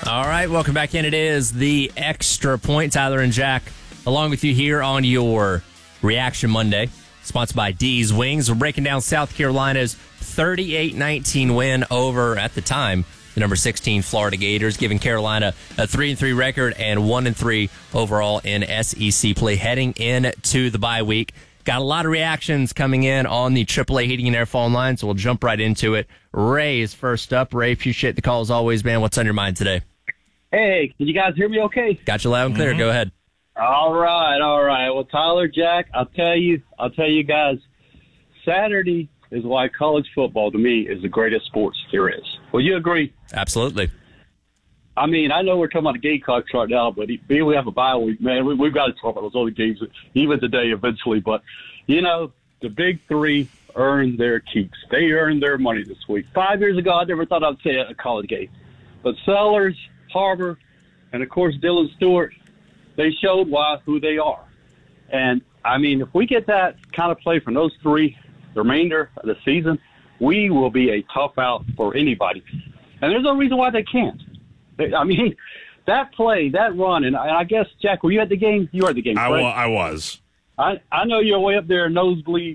All right, welcome back in. It is the Extra Point. Tyler and Jack along with you here on your Reaction Monday, sponsored by D's Wings. We're breaking down South Carolina's 38-19 win over, at the time, the number 16 Florida Gators, giving Carolina a 3-3 record and 1-3 overall in SEC play heading into the bye week. Got a lot of reactions coming in on the AAA Heating and Air phone line, so we'll jump right into it. Ray is first up. Ray, appreciate the call as always, man. What's on your mind today? Hey, can you guys hear me okay? Got you loud and clear. Go ahead. All right. Well, Tyler, Jack, I'll tell you guys, Saturday is why college football to me is the greatest sports there is. Will you agree? Absolutely. I mean, I know we're talking about the Gamecocks right now, but we have a bye week, man. We've got to talk about those other games even today eventually. But, you know, the big three earned their keeps. They earned their money this week. 5 years ago, I never thought I'd say a college game. But Sellers, Harbor, and, of course, Dylan Stewart, they showed who they are. And, I mean, if we get that kind of play from those three the remainder of the season, we will be a tough out for anybody. And there's no reason why they can't. I mean, that play, that run, and I guess, Jack, were you at the game? You were at the game, right? I was. I know you're way up there, nosebleed,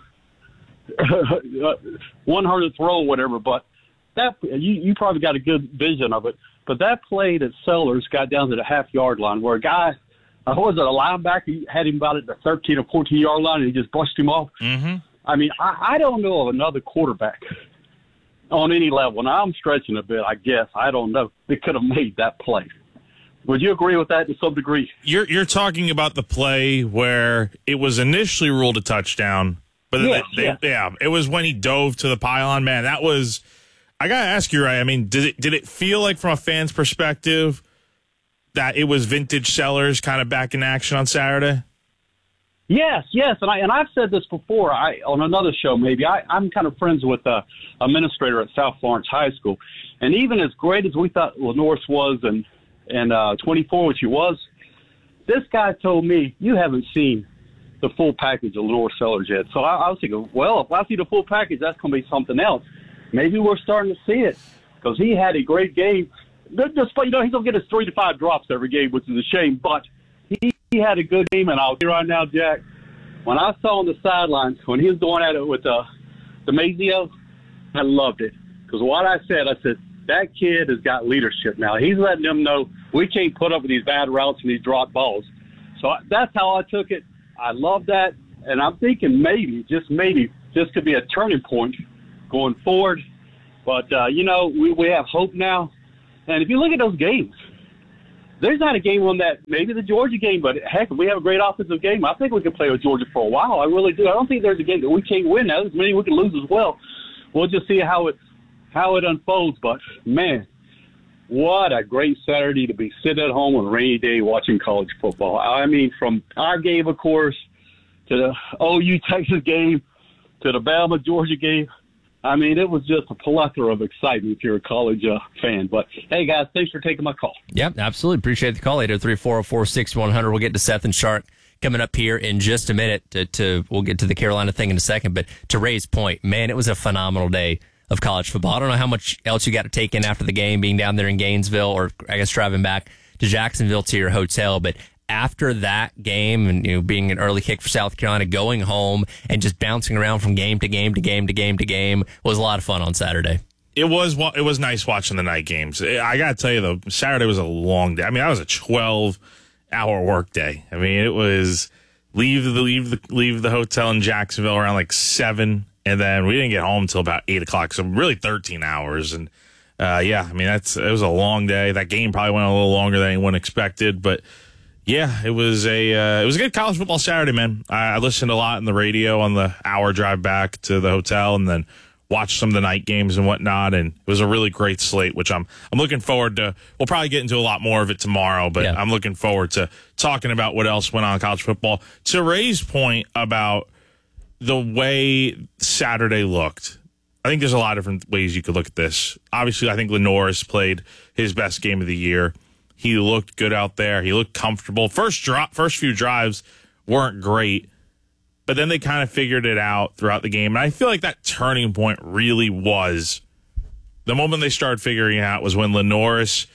100th row, whatever, but that you probably got a good vision of it. But that play that Sellers got down to the half-yard line where a guy, was it a linebacker, he had him about at the 13 or 14-yard line, and he just brushed him off. Mm-hmm. I mean, I don't know of another quarterback on any level. Now, I'm stretching a bit, I guess. I don't know. They could have made that play. Would you agree with that to some degree? You're talking about the play where it was initially ruled a touchdown, but it was when he dove to the pylon. Man, that was – I got to ask you, Ray, I mean, did it feel like from a fan's perspective that it was vintage Sellers kind of back in action on Saturday? Yes, and I've said this before on another show maybe. I'm kind of friends with a administrator at South Florence High School, and even as great as we thought LaNorris was and 24, which he was, this guy told me, you haven't seen the full package of LaNorris Sellers yet. So I was thinking, well, if I see the full package, that's going to be something else. Maybe we're starting to see it because he had a great game. Despite, he's going to get his 3 to 5 drops every game, which is a shame, but he had a good game, and I'll tell you right now, Jack, when I saw on the sidelines, when he was going at it with DeMazio, I loved it. Because what I said, that kid has got leadership now. He's letting them know we can't put up with these bad routes and these drop balls. So that's how I took it. I love that, and I'm thinking maybe, just maybe, this could be a turning point going forward. But, we have hope now. And if you look at those games, there's not a game on that, maybe the Georgia game, but heck, if we have a great offensive game, I think we can play with Georgia for a while. I really do. I don't think there's a game that we can't win now. There's many we can lose as well. We'll just see how it unfolds. But, man, what a great Saturday to be sitting at home on a rainy day watching college football. I mean, from our game, of course, to the OU Texas game, to the Bama Georgia game. I mean, it was just a plethora of excitement if you're a college fan. But, hey, guys, thanks for taking my call. Yep, absolutely. Appreciate the call. 803-404-6100. We'll get to Seth and Shark coming up here in just a minute. We'll get to the Carolina thing in a second. But to Ray's point, man, it was a phenomenal day of college football. I don't know how much else you got to take in after the game, being down there in Gainesville or, I guess, driving back to Jacksonville to your hotel. But after that game and being an early kick for South Carolina, going home and just bouncing around from game to game to game to game to game was a lot of fun on Saturday. It was nice watching the night games. I got to tell you, though, Saturday was a long day. I mean, that was a 12-hour work day. I mean, it was leave the hotel in Jacksonville around like 7, and then we didn't get home until about 8 o'clock. So really 13 hours. And I mean, it was a long day. That game probably went a little longer than anyone expected, but yeah, it was a good college football Saturday, man. I listened a lot on the radio on the hour drive back to the hotel, and then watched some of the night games and whatnot. And it was a really great slate, which I'm looking forward to. We'll probably get into a lot more of it tomorrow, but yeah. I'm looking forward to talking about what else went on in college football. To Ray's point about the way Saturday looked, I think there's a lot of different ways you could look at this. Obviously, I think LaNorris played his best game of the year. He looked good out there. He looked comfortable. First few drives weren't great, but then they kind of figured it out throughout the game. And I feel like that turning point really was the moment they started figuring it out was when LaNorris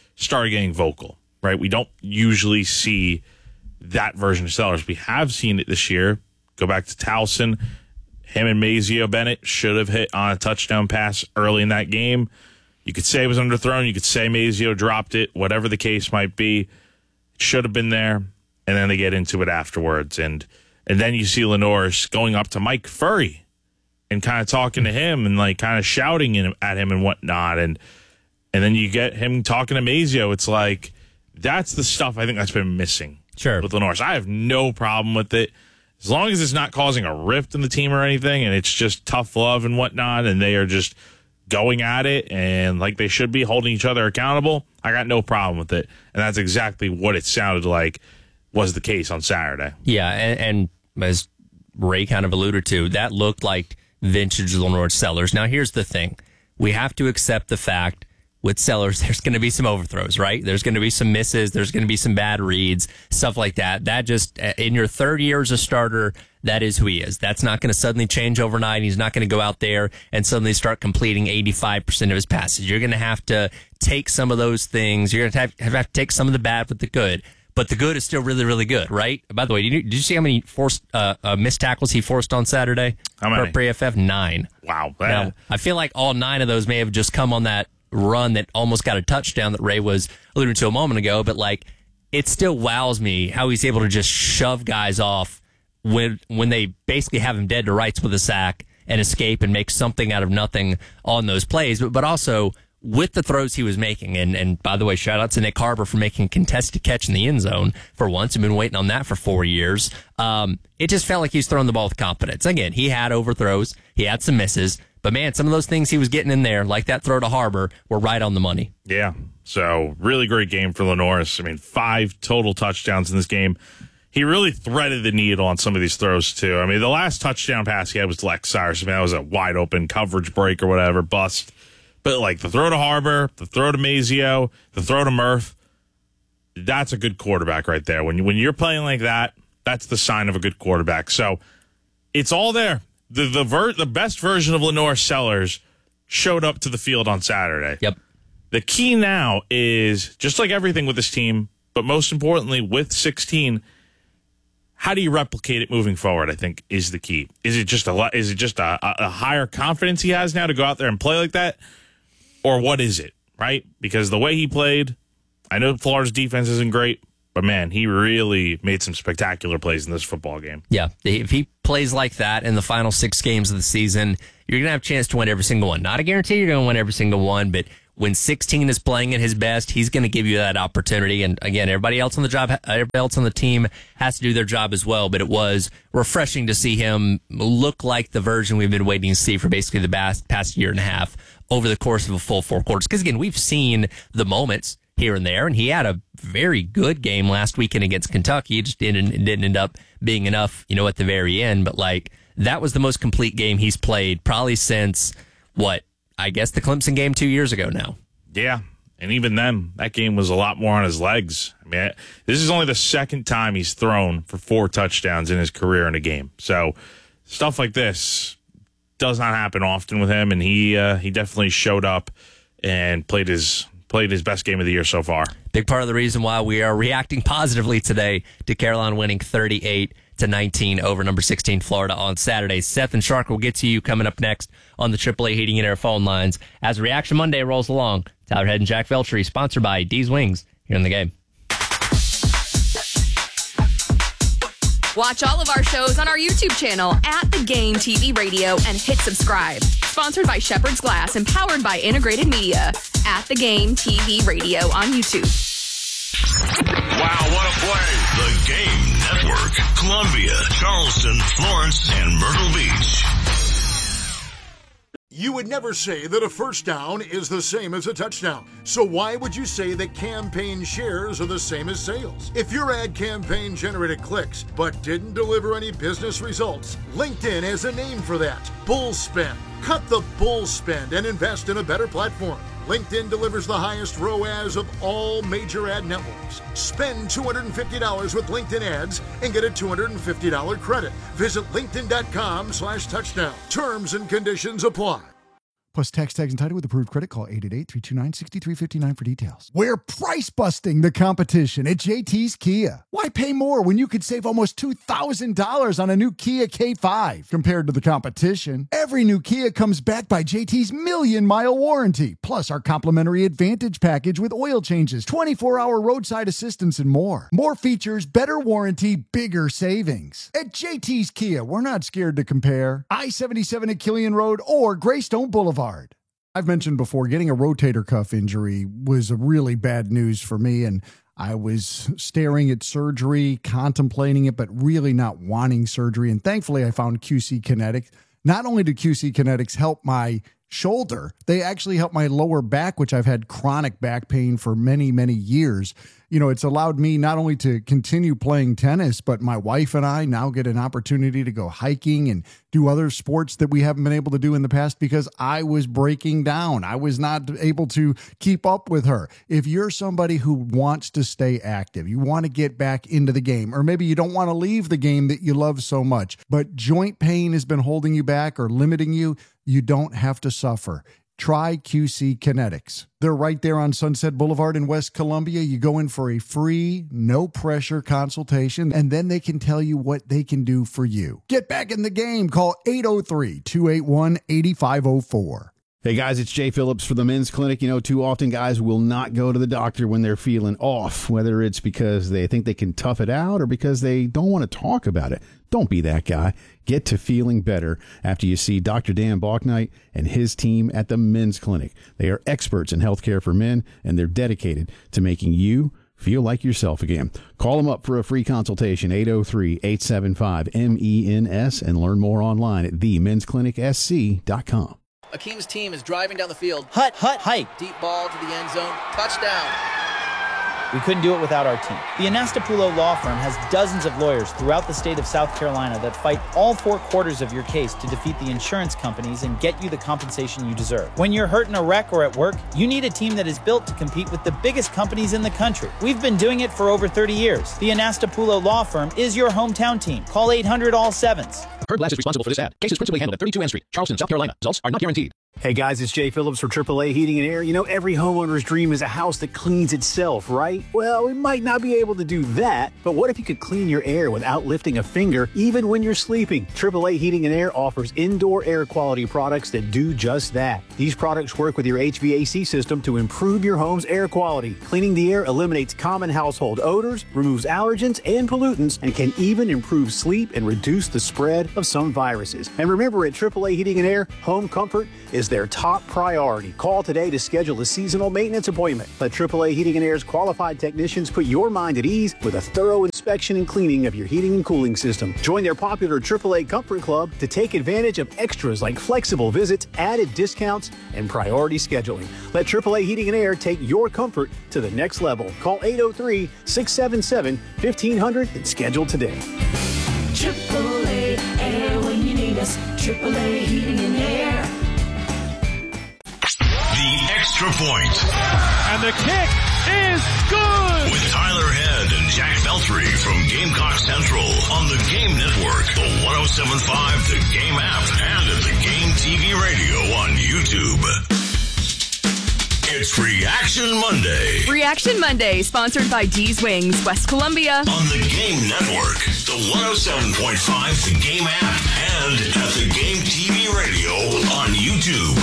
started getting vocal, right? We don't usually see that version of Sellers. We have seen it this year. Go back to Towson. Him and Mazeo Bennett should have hit on a touchdown pass early in that game. You could say it was underthrown. You could say Mazeo dropped it. Whatever the case might be, it should have been there. And then they get into it afterwards. And then you see Lenoir going up to Mike Furry and kind of talking to him and like kind of shouting at him and whatnot. And then you get him talking to Mazeo. It's like, that's the stuff I think that's been missing. Sure. With Lenoir. I have no problem with it. As long as it's not causing a rift in the team or anything, and it's just tough love and whatnot, and they are just going at it and like they should be holding each other accountable, I got no problem with it. And that's exactly what it sounded like was the case on Saturday. Yeah, and as Ray kind of alluded to, that looked like vintage Lenoir Sellers. Now, here's the thing. We have to accept the fact with Sellers, there's going to be some overthrows, right? There's going to be some misses. There's going to be some bad reads, stuff like that. That just, in your third year as a starter, that is who he is. That's not going to suddenly change overnight. He's not going to go out there and suddenly start completing 85% of his passes. You're going to have to take some of those things. You're going to have to take some of the bad with the good. But the good is still really, really good, right? By the way, did you see how many forced missed tackles he forced on Saturday? How many? For PFF? 9. Wow. Now, I feel like all 9 of those may have just come on that run that almost got a touchdown that Ray was alluding to a moment ago, but like it still wows me how he's able to just shove guys off when they basically have him dead to rights with a sack and escape and make something out of nothing on those plays, but also with the throws he was making. And by the way, shout out to Nick Harbor for making a contested catch in the end zone for once. I've been waiting on that for 4 years. It just felt like he was throwing the ball with confidence. Again, he had overthrows, he had some misses, but man, some of those things he was getting in there, like that throw to Harbor, were right on the money. Yeah. So really great game for Lenoir. I mean, 5 total touchdowns in this game. He really threaded the needle on some of these throws, too. I mean, the last touchdown pass he had was to Lex Cyrus. I mean, that was a wide open coverage break or whatever, bust. But like the throw to Harbor, the throw to Mazeo, the throw to Murph, that's a good quarterback right there. When you're playing like that, that's the sign of a good quarterback. So it's all there. The best version of Lenoir Sellers showed up to the field on Saturday. Yep. The key now is, just like everything with this team, but most importantly with 16, how do you replicate it moving forward, I think, is the key. Is it just a higher confidence he has now to go out there and play like that? Or what is it, right? Because the way he played, I know Florida's defense isn't great, but man, he really made some spectacular plays in this football game. Yeah, if he plays like that in the final 6 games of the season, you're going to have a chance to win every single one. Not a guarantee you're going to win every single one, but when 16 is playing at his best, he's going to give you that opportunity. And again, everybody else on the team has to do their job as well. But it was refreshing to see him look like the version we've been waiting to see for basically the past year and a half over the course of a full 4 quarters. Because again, we've seen the moments here and there, and he had a very good game last weekend against Kentucky. It just didn't end up being enough, at the very end. But like, that was the most complete game he's played probably since I guess the Clemson game 2 years ago now. Yeah, and even then, that game was a lot more on his legs. I mean, this is only the second time he's thrown for 4 touchdowns in his career in a game. So stuff like this does not happen often with him, and he definitely showed up and played his best game of the year so far. Big part of the reason why we are reacting positively today to Carolina winning 38-19 over number 16 Florida on Saturday. Seth and Shark will get to you coming up next on the AAA Heating and Air phone lines as Reaction Monday rolls along. Tyler Head and Jack Veltri, sponsored by D's Wings, here in the game. Watch all of our shows on our YouTube channel at The Game TV Radio and hit subscribe. Sponsored by Shepherd's Glass and powered by Integrated Media at The Game TV Radio on YouTube. Wow, what a play. The Game Network. Columbia, Charleston, Florence, and Myrtle Beach. You would never say that a first down is the same as a touchdown. So why would you say that campaign shares are the same as sales? If your ad campaign generated clicks but didn't deliver any business results, LinkedIn has a name for that. Bull spend. Cut the bull spend and invest in a better platform. LinkedIn delivers the highest ROAS of all major ad networks. Spend $250 with LinkedIn ads and get a $250 credit. Visit linkedin.com/touchdown. Terms and conditions apply. Plus tax and title with approved credit. Call 888-329-6359 for details. We're price busting the competition at JT's Kia. Why pay more when you could save almost $2,000 on a new Kia K5 compared to the competition? Every new Kia comes backed by JT's million-mile warranty, plus our complimentary Advantage package with oil changes, 24-hour roadside assistance, and more. More features, better warranty, bigger savings. At JT's Kia, we're not scared to compare. I-77 at Killian Road or Greystone Boulevard. I've mentioned before, getting a rotator cuff injury was a really bad news for me, and I was staring at surgery, contemplating it, but really not wanting surgery. And thankfully, I found QC Kinetics. Not only did QC Kinetics help my shoulder, they actually helped my lower back, which I've had chronic back pain for many, many years. You know, it's allowed me not only to continue playing tennis, but my wife and I now get an opportunity to go hiking and do other sports that we haven't been able to do in the past because I was breaking down. I was not able to keep up with her. If you're somebody who wants to stay active, you want to get back into the game, or maybe you don't want to leave the game that you love so much, but joint pain has been holding you back or limiting you, you don't have to suffer. Try QC Kinetics. They're right there on Sunset Boulevard in West Columbia. You go in for a free, no-pressure consultation, and then they can tell you what they can do for you. Get back in the game. Call 803-281-8504. Hey guys, it's Jay Phillips for the Men's Clinic. You know, too often guys will not go to the doctor when they're feeling off, whether it's because they think they can tough it out or because they don't want to talk about it. Don't be that guy. Get to feeling better after you see Dr. Dan Balknight and his team at the Men's Clinic. They are experts in healthcare for men, and they're dedicated to making you feel like yourself again. Call them up for a free consultation, 803-875-MENS, and learn more online at themensclinicsc.com. Akeem's team is driving down the field. Hut, hike. Deep ball to the end zone. Touchdown. We couldn't do it without our team. The Anastapulo Law Firm has dozens of lawyers throughout the state of South Carolina that fight all 4 quarters of your case to defeat the insurance companies and get you the compensation you deserve. When you're hurt in a wreck or at work, you need a team that is built to compete with the biggest companies in the country. We've been doing it for over 30 years. The Anastapulo Law Firm is your hometown team. Call 800-ALL-7s. Herb Glass is responsible for this ad. Case is principally handled at 32 N Street, Charleston, South Carolina. Results are not guaranteed. Hey guys, it's Jay Phillips for AAA Heating and Air. You know, every homeowner's dream is a house that cleans itself, right? Well, we might not be able to do that, but what if you could clean your air without lifting a finger, even when you're sleeping? AAA Heating and Air offers indoor air quality products that do just that. These products work with your HVAC system to improve your home's air quality. Cleaning the air eliminates common household odors, removes allergens and pollutants, and can even improve sleep and reduce the spread of some viruses. And remember, at AAA Heating and Air, home comfort is their top priority. Call today to schedule a seasonal maintenance appointment. Let AAA Heating and Air's qualified technicians put your mind at ease with a thorough inspection and cleaning of your heating and cooling system. Join their popular AAA Comfort Club to take advantage of extras like flexible visits, added discounts, and priority scheduling. Let AAA Heating and Air take your comfort to the next level. Call 803-677-1500 and schedule today. AAA Air when you need us. AAA Heating and Air. The Extra Point. And the kick is good! With Tyler Head and Jack Feltry from Gamecock Central on the Game Network, the 107.5 The Game app, and at the Game TV radio on YouTube. It's Reaction Monday. Reaction Monday, sponsored by D's Wings, West Columbia. On the Game Network, the 107.5 The Game app, and at the Game TV radio on YouTube.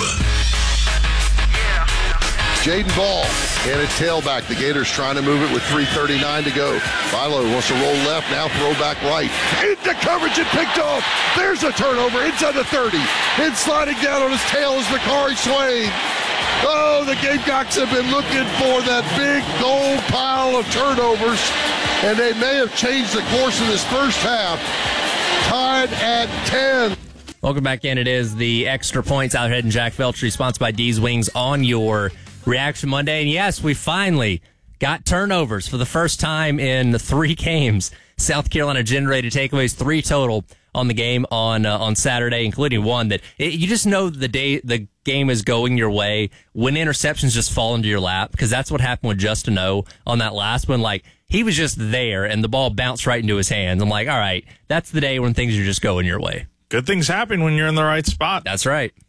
Jaden Ball and a tailback. The Gators trying to move it with 3:39 to go. Philo wants to roll left, now throw back right. Into coverage and picked off. There's a turnover inside the 30. And sliding down on his tail is Makari Swain. Oh, the Gamecocks have been looking for that big gold pile of turnovers, and they may have changed the course of this first half. Tied at 10. Welcome back in. It is the Extra Points. Tyler Head and Jack Feltry, sponsored by D's Wings on your Reaction Monday. And yes, we finally got turnovers for the first time in 3 games. South Carolina generated takeaways, 3 total on the game on Saturday, including one that you just know the game is going your way when interceptions just fall into your lap, because that's what happened with Justin O on that last one. Like, he was just there and the ball bounced right into his hands. I'm like, all right, that's the day when things are just going your way. Good things happen when you're in the right spot. That's right.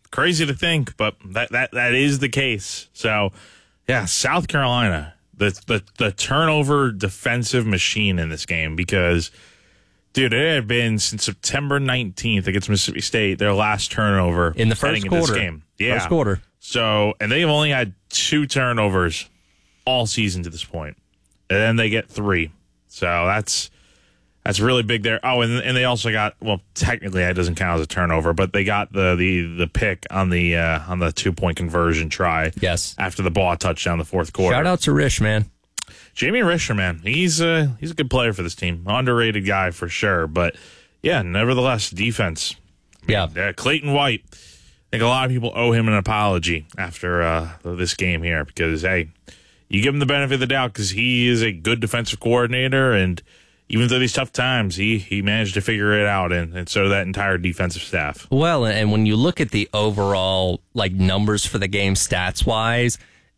Crazy to think, but that is the case. So, yeah, South Carolina, the turnover defensive machine in this game, because, dude, it had been since September 19th against Mississippi State, their last turnover in the first quarter. This game. Yeah. First quarter. So, and they've only had 2 turnovers all season to this point. And then they get 3. So that's really big there. Oh, and they also got, well, technically that doesn't count as a turnover, but they got the pick on the 2-point conversion try. Yes. After the ball touchdown the fourth quarter. Shout out to Rish, man. Jamie Risher, man. He's a good player for this team. Underrated guy for sure. But yeah, nevertheless, defense. Yeah. Clayton White. I think a lot of people owe him an apology after this game here, because, hey, you give him the benefit of the doubt because he is a good defensive coordinator, and even through these tough times, he managed to figure it out, and so did that entire defensive staff. Well, and when you look at the overall numbers for the game stats wise,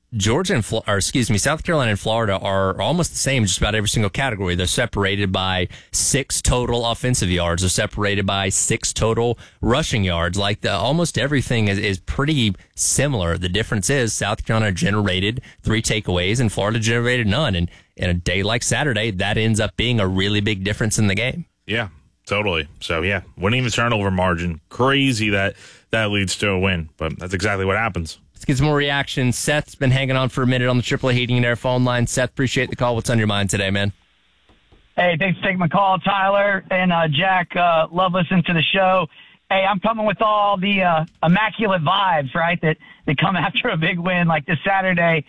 South Carolina and Florida are almost the same, just about every single category. They're separated by 6 total offensive yards. They're separated by 6 total rushing yards. Almost everything is pretty similar. The difference is South Carolina generated 3 takeaways and Florida generated none. And in a day like Saturday, that ends up being a really big difference in the game. Yeah, totally. So, yeah, winning the turnover margin, crazy that leads to a win. But that's exactly what happens. Let's get some more reaction. Seth's been hanging on for a minute on the AAA Heating and Air phone line. Seth, appreciate the call. What's on your mind today, man? Hey, thanks for taking my call, Tyler. And Jack, love listening to the show. Hey, I'm coming with all the immaculate vibes, right, that come after a big win like this Saturday.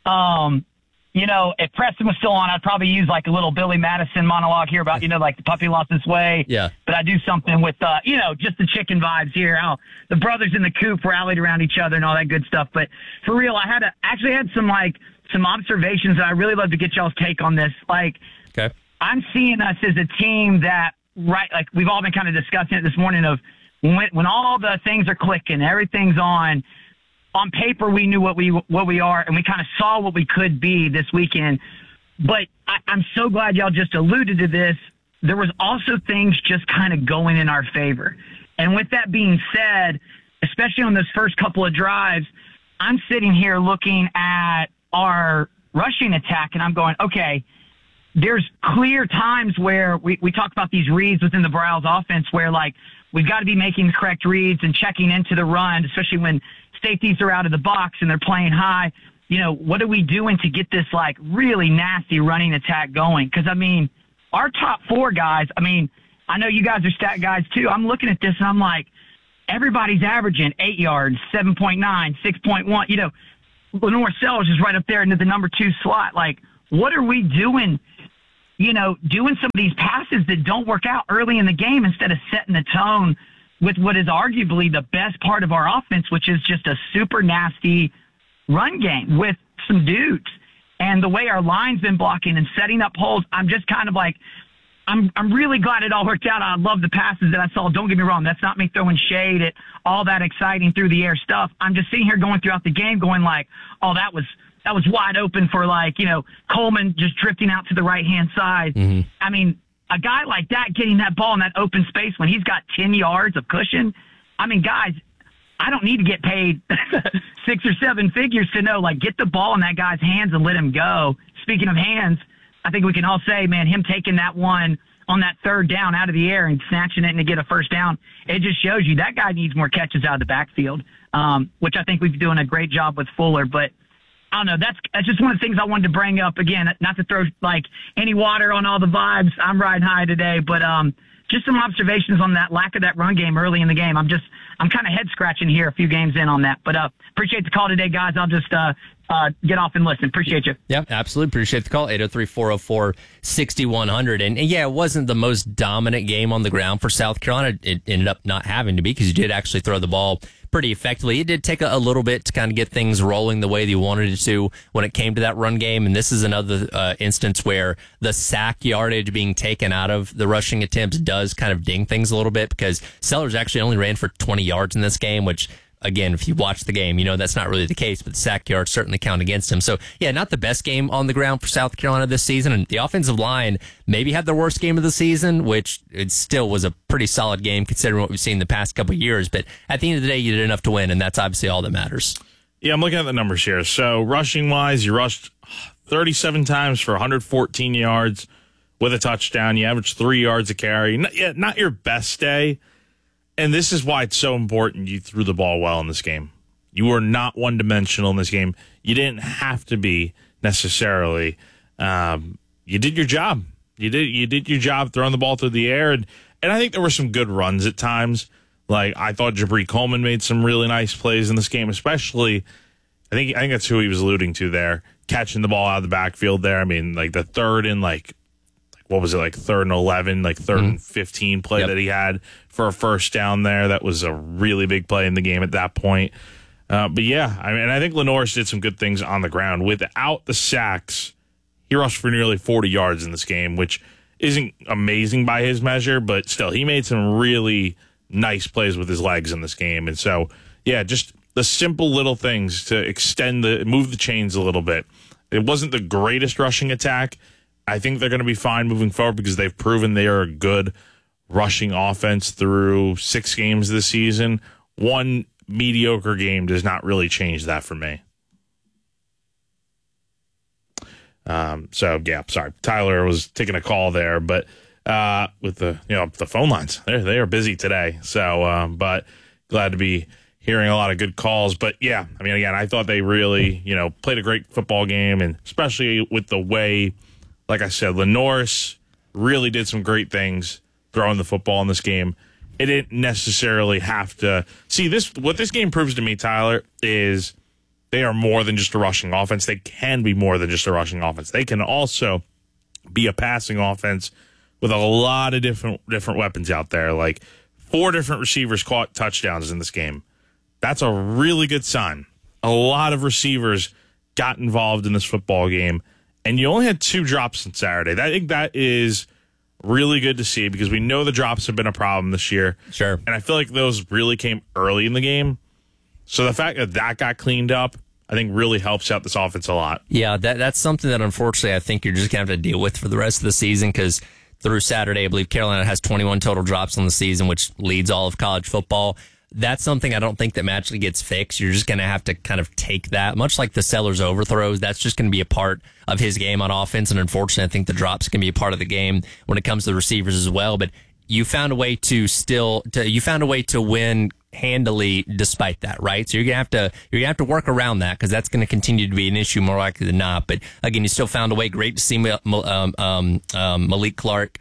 If Preston was still on, I'd probably use a little Billy Madison monologue here about, the puppy lost his way. Yeah. But I do something with, just the chicken vibes here, how the brothers in the coop rallied around each other and all that good stuff. But for real, I actually had some observations that I really love to get y'all's take on this. Okay. I'm seeing us as a team that, we've all been kind of discussing it this morning of when all the things are clicking, everything's on paper, we knew what we are, and we kind of saw what we could be this weekend. But I'm so glad y'all just alluded to this. There was also things just kind of going in our favor. And with that being said, especially on those first couple of drives, I'm sitting here looking at our rushing attack, and I'm going, okay, there's clear times where we talk about these reads within the Briles offense where, we've got to be making the correct reads and checking into the run, especially when safeties are out of the box and they're playing high. What are we doing to get this really nasty running attack going? Because, our top 4 guys, I know you guys are stat guys too. I'm looking at this and I'm like, everybody's averaging 8 yards, 7.9, 6.1. Lenore Sellers is right up there into the number 2 slot. What are we doing? Doing some of these passes that don't work out early in the game instead of setting the tone with what is arguably the best part of our offense, which is just a super nasty run game with some dudes. And the way our line's been blocking and setting up holes, I'm just kind of I'm really glad it all worked out. I love the passes that I saw. Don't get me wrong. That's not me throwing shade at all that exciting through the air stuff. I'm just sitting here going throughout the game going oh, that was wide open for Coleman just drifting out to the right-hand side. Mm-hmm. A guy like that getting that ball in that open space when he's got 10 yards of cushion. Guys, I don't need to get paid 6 or 7 figures to know, get the ball in that guy's hands and let him go. Speaking of hands, I think we can all say, man, him taking that one on that 3rd down out of the air and snatching it and to get a first down, it just shows you that guy needs more catches out of the backfield, which I think we've been doing a great job with Fuller. But I don't know. That's just one of the things I wanted to bring up. Again, not to throw any water on all the vibes. I'm riding high today, but just some observations on that lack of that run game early in the game. I'm kind of head scratching here a few games in on that. But appreciate the call today, guys. I'll just get off and listen. Appreciate you. Yeah, absolutely. Appreciate the call. 803-404-6100. And yeah, it wasn't the most dominant game on the ground for South Carolina. It ended up not having to be because you did actually throw the ball pretty effectively. It did take a little bit to kind of get things rolling the way that you wanted it to when it came to that run game. And this is another instance where the sack yardage being taken out of the rushing attempts does kind of ding things a little bit because Sellers actually only ran for 20 yards in this game, which again, if you watch the game, that's not really the case, but the sack yards certainly count against him. So, yeah, not the best game on the ground for South Carolina this season. And the offensive line maybe had their worst game of the season, which it still was a pretty solid game considering what we've seen the past couple of years. But at the end of the day, you did enough to win, and that's obviously all that matters. Yeah, I'm looking at the numbers here. So, rushing-wise, you rushed 37 times for 114 yards with a touchdown. You averaged 3 yards a carry. Not your best day. And this is why it's so important you threw the ball well in this game. You were not one-dimensional in this game. You didn't have to be necessarily. You did your job. You did your job throwing the ball through the air. And I think there were some good runs at times. Like, I thought Jabri Coleman made some really nice plays in this game, especially, I think that's who he was alluding to there, catching the ball out of the backfield there. I mean, like the third and what was it, like 3rd and 11, like 3rd and 15 play that he had for a first down there. That was a really big play in the game at that point. But yeah, I mean, I think Lenoris did some good things on the ground. Without the sacks, he rushed for nearly 40 yards in this game, which isn't amazing by his measure, but still, he made some really nice plays with his legs in this game. And so, yeah, just the simple little things to move the chains a little bit. It wasn't the greatest rushing attack. I think they're going to be fine moving forward because they've proven they are a good rushing offense through 6 games this season. One mediocre game does not really change that for me. Sorry. Tyler was taking a call there, but with the phone lines, they are busy today. So, but glad to be hearing a lot of good calls. But yeah, I mean, again, I thought they really, played a great football game, and especially with the way, like I said, Lenoris really did some great things throwing the football in this game. It didn't necessarily have to see this. What this game proves to me, Tyler, is they are more than just a rushing offense. They can be more than just a rushing offense. They can also be a passing offense with a lot of different weapons out there. Like 4 different receivers caught touchdowns in this game. That's a really good sign. A lot of receivers got involved in this football game, and you only had 2 drops on Saturday. I think that is really good to see because we know the drops have been a problem this year. Sure. And I feel like those really came early in the game. So the fact that got cleaned up, I think really helps out this offense a lot. Yeah, that's something that unfortunately I think you're just going to have to deal with for the rest of the season because through Saturday, I believe Carolina has 21 total drops on the season, which leads all of college football. That's something I don't think that magically gets fixed. You're just going to have to kind of take that, much like the Sellers overthrows. That's just going to be a part of his game on offense. And unfortunately, I think the drops can be a part of the game when it comes to the receivers as well. But you found a way to win handily despite that, right? So you're gonna have to work around that because that's going to continue to be an issue more likely than not. But again, you still found a way. Great to see Malik Clark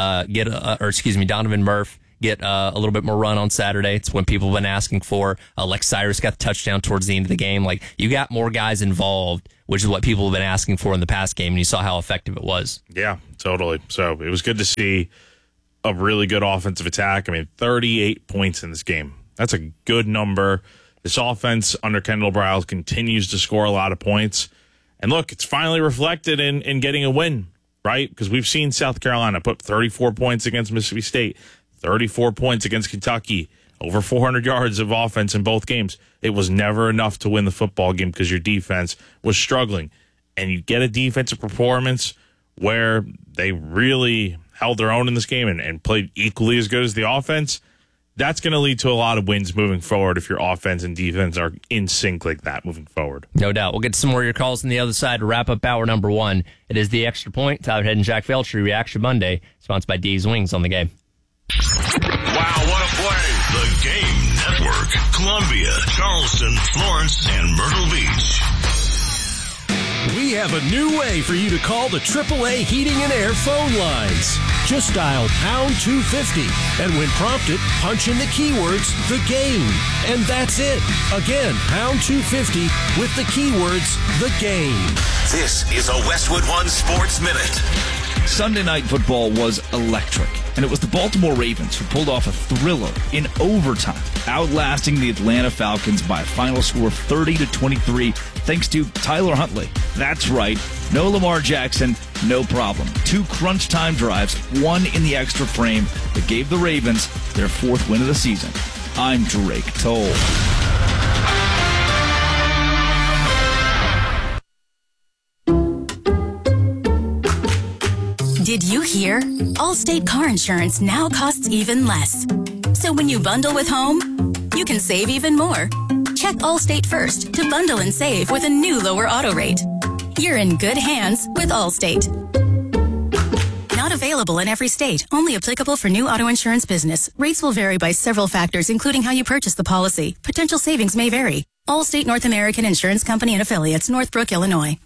Donovan Murph get a little bit more run on Saturday. It's when people have been asking for. Lex Cyrus got the touchdown towards the end of the game. Like, you got more guys involved, which is what people have been asking for in the past game, and you saw how effective it was. Yeah, totally. So it was good to see a really good offensive attack. I mean, 38 points in this game. That's a good number. This offense under Kendall Briles continues to score a lot of points. And look, it's finally reflected in getting a win, right? Because we've seen South Carolina put 34 points against Mississippi State, 34 points against Kentucky, over 400 yards of offense in both games. It was never enough to win the football game because your defense was struggling. And you get a defensive performance where they really held their own in this game and played equally as good as the offense. That's going to lead to a lot of wins moving forward if your offense and defense are in sync like that moving forward. No doubt. We'll get to some more of your calls on the other side to wrap up hour number 1. It is the Extra Point. Tyler Head and Jack Feltry, Reaction Monday, sponsored by D's Wings on the Game. Wow, what a play. The Game Network. Columbia, Charleston, Florence, and Myrtle Beach. We have a new way for you to call the AAA Heating and Air phone lines. Just dial pound 250, and when prompted, punch in the keywords, The Game. And that's it. Again, pound 250 with the keywords, The Game. This is a Westwood One Sports Minute. Sunday night football was electric, and it was the Baltimore Ravens who pulled off a thriller in overtime, outlasting the Atlanta Falcons by a final score of 30-23, thanks to Tyler Huntley. That's right, no Lamar Jackson, no problem. 2 crunch time drives, 1 in the extra frame that gave the Ravens their 4th win of the season. I'm Drake Toll. Did you hear? Allstate car insurance now costs even less. So when you bundle with home, you can save even more. Check Allstate first to bundle and save with a new lower auto rate. You're in good hands with Allstate. Not available in every state. Only applicable for new auto insurance business. Rates will vary by several factors, including how you purchase the policy. Potential savings may vary. Allstate North American Insurance Company and Affiliates, Northbrook, Illinois.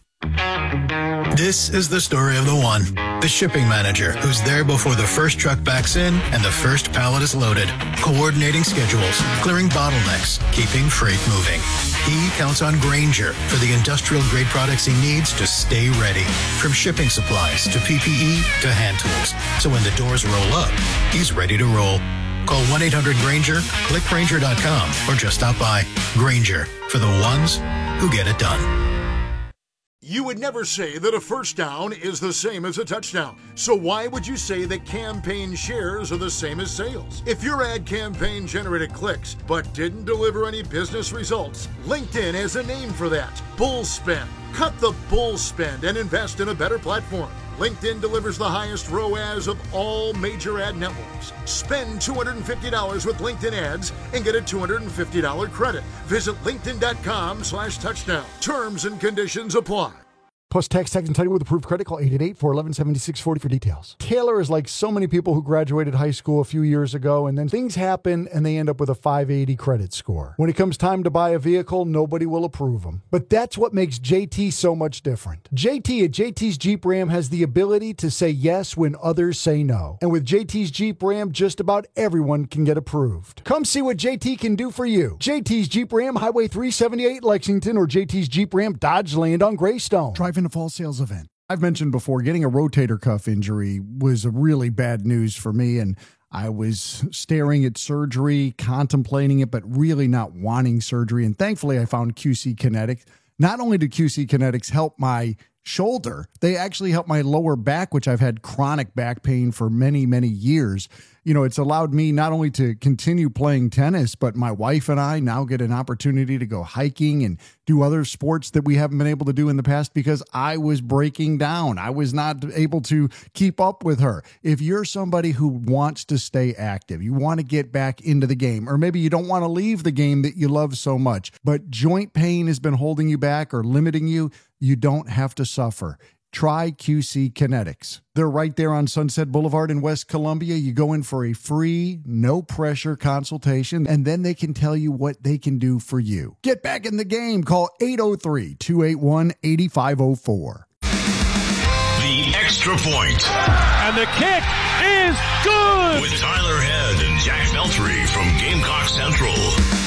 This is the story of the one, the shipping manager, who's there before the first truck backs in and the first pallet is loaded, coordinating schedules, clearing bottlenecks, keeping freight moving. He counts on Grainger for the industrial-grade products he needs to stay ready, from shipping supplies to PPE to hand tools. So when the doors roll up, he's ready to roll. Call 1-800-GRAINGER, click Grainger.com, or just stop by. Grainger, for the ones who get it done. You would never say that a first down is the same as a touchdown. So why would you say that campaign shares are the same as sales? If your ad campaign generated clicks but didn't deliver any business results, LinkedIn has a name for that: bull spend. Cut the bull spend and invest in a better platform. LinkedIn delivers the highest ROAS of all major ad networks. Spend $250 with LinkedIn ads and get a $250 credit. Visit linkedin.com/touchdown. Terms and conditions apply. Plus tax and title with approved credit. Call 888-411-7640 for details. Taylor is like so many people who graduated high school a few years ago, and then things happen and they end up with a 580 credit score. When it comes time to buy a vehicle, nobody will approve them. But that's what makes JT so much different. JT at JT's Jeep Ram has the ability to say yes when others say no. And with JT's Jeep Ram, just about everyone can get approved. Come see what JT can do for you. JT's Jeep Ram, Highway 378 Lexington, or JT's Jeep Ram Dodge Land on Greystone. Drive in a fall sales event. I've mentioned before, getting a rotator cuff injury was a really bad news for me, and I was staring at surgery, contemplating it, but really not wanting surgery. And thankfully, I found QC Kinetics. Not only did QC Kinetics help my shoulder, they actually helped my lower back, which I've had chronic back pain for many, many years. You know, it's allowed me not only to continue playing tennis, but my wife and I now get an opportunity to go hiking and do other sports that we haven't been able to do in the past because I was breaking down. I was not able to keep up with her. If you're somebody who wants to stay active, you want to get back into the game, or maybe you don't want to leave the game that you love so much, but joint pain has been holding you back or limiting you, you don't have to suffer. Try QC Kinetics. They're right there on Sunset Boulevard in West Columbia. You go in for a free, no-pressure consultation, and then they can tell you what they can do for you. Get back in the game. Call 803-281-8504. The Extra Point. And the kick is good! With Tyler Head and Jack Veltri from Gamecock Central.